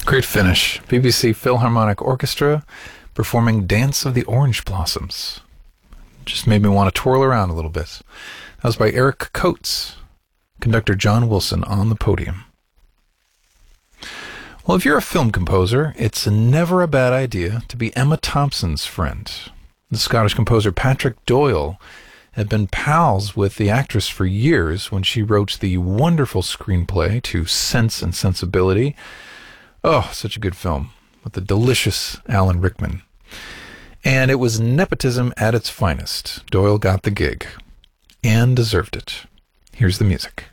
Great finish. BBC Philharmonic Orchestra performing Dance of the Orange Blossoms. Just made me want to twirl around a little bit. That was by Eric Coates. Conductor John Wilson on the podium. Well, if you're a film composer, it's never a bad idea to be Emma Thompson's friend. The Scottish composer Patrick Doyle had been pals with the actress for years when she wrote the wonderful screenplay to Sense and Sensibility. Oh, such a good film with the delicious Alan Rickman. And it was nepotism at its finest. Doyle got the gig and deserved it. Here's the music.